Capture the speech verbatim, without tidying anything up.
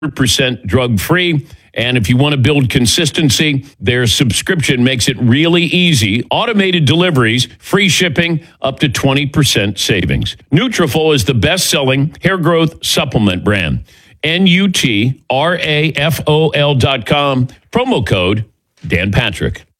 one hundred percent drug-free. And if you want to build consistency, their subscription makes it really easy. Automated deliveries, free shipping, up to twenty percent savings. Nutrafol is the best-selling hair growth supplement brand. N U T R A F O L dot com. Promo code Dan Patrick.